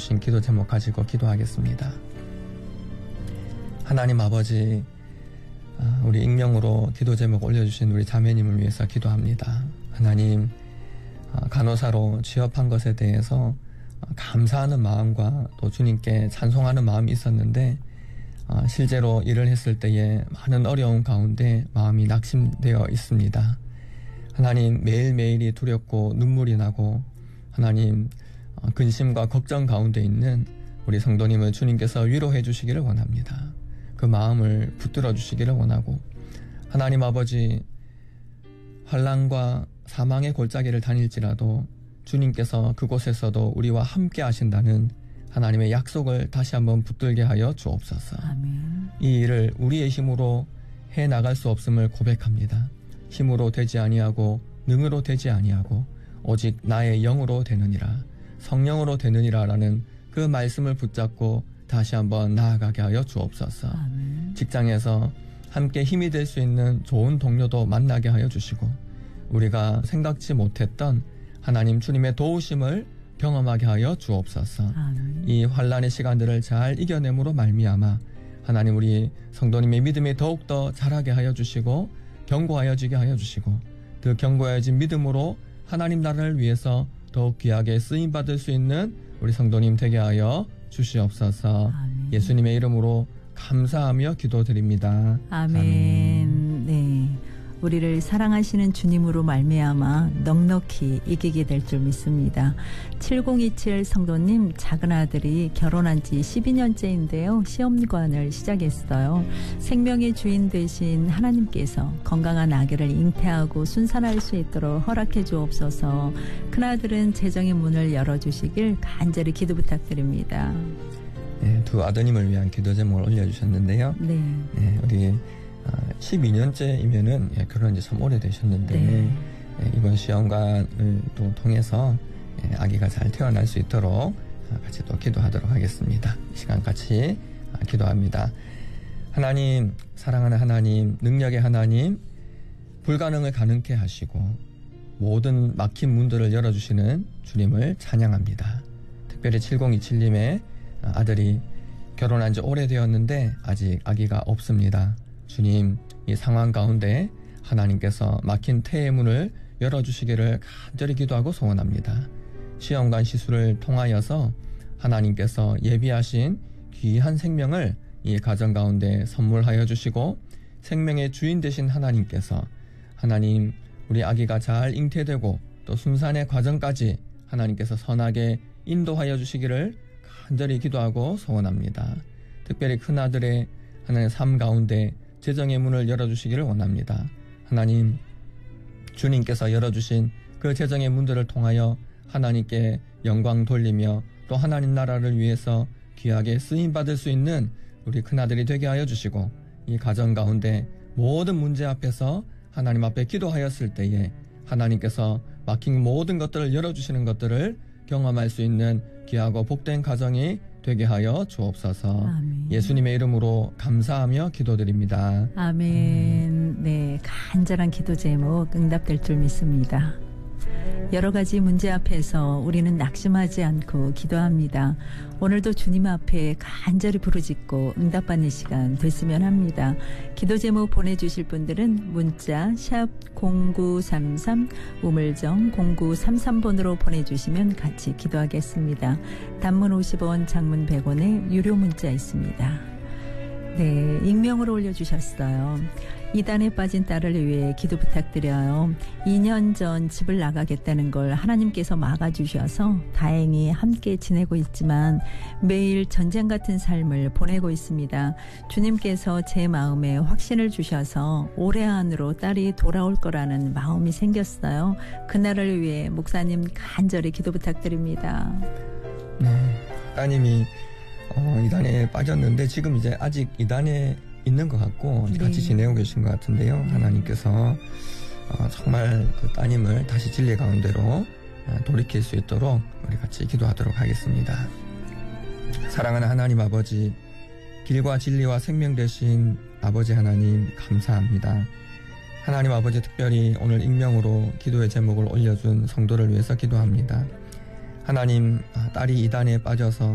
올려주신 기도 제목 가지고 기도하겠습니다. 하나님 아버지, 우리 익명으로 기도 제목 올려주신 우리 자매님을 위해서 기도합니다. 하나님, 간호사로 취업한 것에 대해서 감사하는 마음과 또 주님께 찬송하는 마음이 있었는데 실제로 일을 했을 때에 많은 어려움 가운데 마음이 낙심되어 있습니다. 하나님, 매일매일이 두렵고 눈물이 나고 하나님, 근심과 걱정 가운데 있는 우리 성도님을 주님께서 위로해 주시기를 원합니다. 그 마음을 붙들어 주시기를 원하고, 하나님 아버지, 환난과 사망의 골짜기를 다닐지라도 주님께서 그곳에서도 우리와 함께 하신다는 하나님의 약속을 다시 한번 붙들게 하여 주옵소서. 아멘. 이 일을 우리의 힘으로 해나갈 수 없음을 고백합니다. 힘으로 되지 아니하고 능으로 되지 아니하고 오직 나의 영으로 되느니라, 성령으로 되느니라 라는 그 말씀을 붙잡고 다시 한번 나아가게 하여 주옵소서. 아멘. 직장에서 함께 힘이 될 수 있는 좋은 동료도 만나게 하여 주시고, 우리가 생각지 못했던 하나님 주님의 도우심을 경험하게 하여 주옵소서. 아멘. 이 환난의 시간들을 잘 이겨냄으로 말미암아 하나님 우리 성도님의 믿음이 더욱더 자라게 하여 주시고 견고하여지게 하여 주시고, 그 견고해진 믿음으로 하나님 나라를 위해서 더욱 귀하게 쓰임받을 수 있는 우리 성도님 되게 하여 주시옵소서. 아멘. 예수님의 이름으로 감사하며 기도드립니다. 아멘. 네, 우리를 사랑하시는 주님으로 말미암아 넉넉히 이기게 될 줄 믿습니다. 7027 성도님, 작은 아들이 결혼한 지 12년째인데요. 시험관을 시작했어요. 생명의 주인 되신 하나님께서 건강한 아기를 잉태하고 순산할 수 있도록 허락해 주옵소서. 큰아들은 재정의 문을 열어주시길 간절히 기도 부탁드립니다. 네, 두 아드님을 위한 기도 제목을 올려주셨는데요. 네. 네, 우리 12년째이면은 결혼한 지 참 오래되셨는데 네. 이번 시험관을 또 통해서 아기가 잘 태어날 수 있도록 같이 또 기도하도록 하겠습니다. 이 시간 같이 기도합니다. 하나님, 사랑하는 하나님, 능력의 하나님, 불가능을 가능케 하시고 모든 막힌 문들을 열어주시는 주님을 찬양합니다. 특별히 7027님의 아들이 결혼한 지 오래되었는데 아직 아기가 없습니다. 주님, 이 상황 가운데 하나님께서 막힌 태의 문을 열어주시기를 간절히 기도하고 소원합니다. 시험관 시술을 통하여서 하나님께서 예비하신 귀한 생명을 이 가정 가운데 선물하여 주시고, 생명의 주인 되신 하나님께서 하나님 우리 아기가 잘 잉태되고 또 순산의 과정까지 하나님께서 선하게 인도하여 주시기를 간절히 기도하고 소원합니다. 특별히 큰아들의 하나님의 삶 가운데 재정의 문을 열어주시기를 원합니다. 하나님, 주님께서 열어주신 그 재정의 문들을 통하여 하나님께 영광 돌리며 또 하나님 나라를 위해서 귀하게 쓰임받을 수 있는 우리 큰아들이 되게 하여 주시고, 이 가정 가운데 모든 문제 앞에서 하나님 앞에 기도하였을 때에 하나님께서 막힌 모든 것들을 열어주시는 것들을 경험할 수 있는 귀하고 복된 가정이 되게 하여 주옵소서. 아멘. 예수님의 이름으로 감사하며 기도드립니다. 아멘. 네, 간절한 기도 제목 응답될 줄 믿습니다. 여러 가지 문제 앞에서 우리는 낙심하지 않고 기도합니다. 오늘도 주님 앞에 간절히 부르짖고 응답받는 시간 됐으면 합니다. 기도 제목 보내주실 분들은 문자 샵 0933 우물정 0933번으로 보내주시면 같이 기도하겠습니다. 단문 50원, 장문 100원의 유료 문자 있습니다. 네, 익명으로 올려주셨어요. 이단에 빠진 딸을 위해 기도 부탁드려요. 2년 전 집을 나가겠다는 걸 하나님께서 막아주셔서 다행히 함께 지내고 있지만 매일 전쟁 같은 삶을 보내고 있습니다. 주님께서 제 마음에 확신을 주셔서 올해 안으로 딸이 돌아올 거라는 마음이 생겼어요. 그날을 위해 목사님 간절히 기도 부탁드립니다. 네, 따님이 이단에 빠졌는데 지금 이제 아직 이단에 있는 것 같고 네. 같이 지내고 계신 것 같은데요. 하나님께서 정말 그 따님을 다시 진리 가운데로 돌이킬 수 있도록 우리 같이 기도하도록 하겠습니다. 사랑하는 하나님 아버지, 길과 진리와 생명 되신 아버지 하나님 감사합니다. 하나님 아버지, 특별히 오늘 익명으로 기도의 제목을 올려준 성도를 위해서 기도합니다. 하나님, 딸이 이단에 빠져서